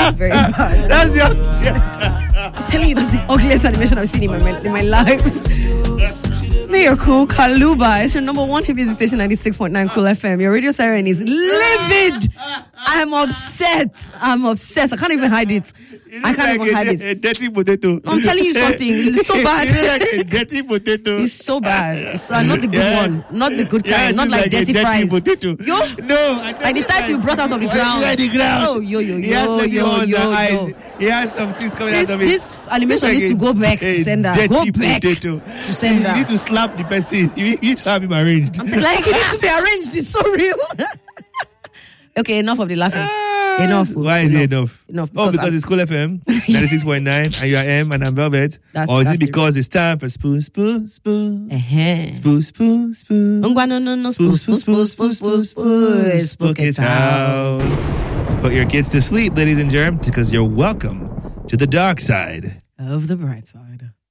very bad. That's your. I'm telling you, that's the ugliest animation I've seen in my life. Miracle Kaluba. It's your number one hit music station, 96.9 Cool FM. Your radio siren is livid. I'm upset. I can't even hide it. I can't even hide it. A dirty potato. I'm telling you something. It's so bad. A dirty potato. It's so bad. It's not the good one. Not the good kind. Not like dirty fries. Potato. Yo. No. Like the type you brought out of the ground. Oh, yo. He has dirty horns and eyes. He has some things coming out of it. This animation needs to go back to sender. Go back potato. to sender. You need to slap the person. You need to have him arranged. I'm like, it needs to be arranged. It's so real. Okay, enough of the laughing. Enough. Why is it enough? Enough. Because it's Cool FM 96.9 and you are M and I'm Velvet. Or is it because it's time for spoon? Uh-huh. Spoon. No. Spook it out. Put your kids to sleep, ladies and germs, because you're welcome to the dark side of the bright side.